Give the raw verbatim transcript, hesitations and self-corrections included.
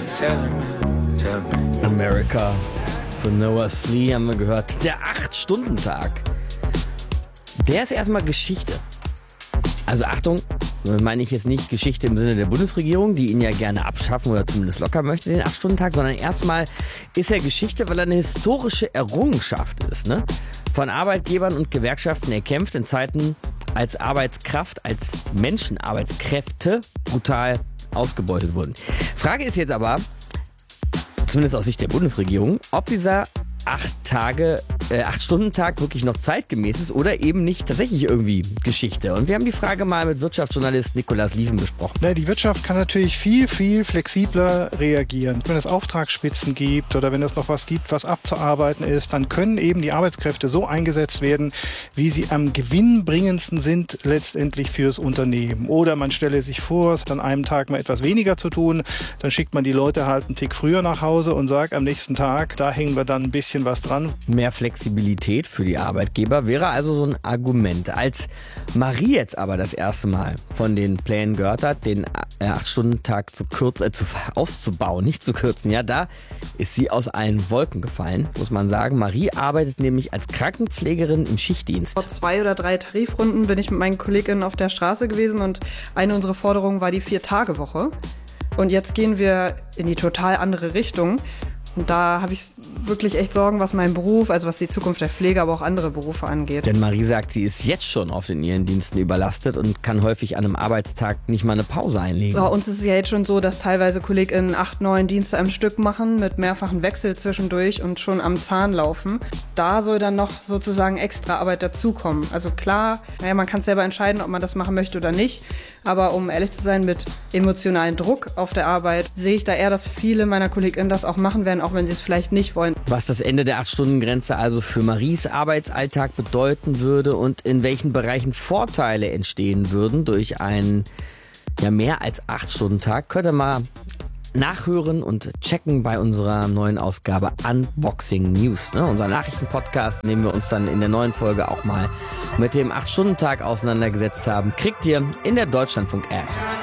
America von Noah Slee haben wir gehört. Der acht-Stunden-Tag. Der ist erstmal Geschichte. Also Achtung, meine ich jetzt nicht Geschichte im Sinne der Bundesregierung, die ihn ja gerne abschaffen oder zumindest locker möchte, den acht-Stunden-Tag, sondern erstmal ist er Geschichte, weil er eine historische Errungenschaft ist, ne? Von Arbeitgebern und Gewerkschaften erkämpft in Zeiten, als Arbeitskraft, als Menschenarbeitskräfte brutal ausgebeutet wurden. Frage ist jetzt aber, zumindest aus Sicht der Bundesregierung, ob dieser acht Tage, äh, acht-Stunden-Tag wirklich noch zeitgemäß ist oder eben nicht tatsächlich irgendwie Geschichte. Und wir haben die Frage mal mit Wirtschaftsjournalist Nikolaus Lieven besprochen. Na, die Wirtschaft kann natürlich viel, viel flexibler reagieren. Wenn es Auftragsspitzen gibt oder wenn es noch was gibt, was abzuarbeiten ist, dann können eben die Arbeitskräfte so eingesetzt werden, wie sie am gewinnbringendsten sind letztendlich fürs Unternehmen. Oder man stelle sich vor, es hat an einem Tag mal etwas weniger zu tun, dann schickt man die Leute halt einen Tick früher nach Hause und sagt am nächsten Tag, da hängen wir dann ein bisschen was dran. Mehr Flexibilität für die Arbeitgeber wäre also so ein Argument. Als Marie jetzt aber das erste Mal von den Plänen gehört hat, den acht-Stunden-Tag zu kürzen, äh, zu, auszubauen, nicht zu kürzen, ja, da ist sie aus allen Wolken gefallen, muss man sagen. Marie arbeitet nämlich als Krankenpflegerin im Schichtdienst. Vor zwei oder drei Tarifrunden bin ich mit meinen Kolleginnen auf der Straße gewesen und eine unserer Forderungen war die Vier-Tage-Woche. Und jetzt gehen wir in die total andere Richtung. Und da habe ich wirklich echt Sorgen, was meinen Beruf, also was die Zukunft der Pflege, aber auch andere Berufe angeht. Denn Marie sagt, sie ist jetzt schon oft in ihren Diensten überlastet und kann häufig an einem Arbeitstag nicht mal eine Pause einlegen. Bei uns ist es ja jetzt schon so, dass teilweise KollegInnen acht, neun Dienste am Stück machen, mit mehrfachen Wechsel zwischendurch und schon am Zahn laufen. Da soll dann noch sozusagen extra Arbeit dazukommen. Also klar, naja, man kann selber entscheiden, ob man das machen möchte oder nicht. Aber um ehrlich zu sein, mit emotionalen Druck auf der Arbeit sehe ich da eher, dass viele meiner KollegInnen das auch machen werden, auch wenn sie es vielleicht nicht wollen. Was das Ende der acht-Stunden-Grenze also für Maries Arbeitsalltag bedeuten würde und in welchen Bereichen Vorteile entstehen würden durch einen ja, mehr als acht-Stunden-Tag, könnt ihr mal nachhören und checken bei unserer neuen Ausgabe Unboxing News. Ne? Unser Nachrichtenpodcast, in dem wir uns dann in der neuen Folge auch mal mit dem acht-Stunden-Tag auseinandergesetzt haben, kriegt ihr in der Deutschlandfunk-App.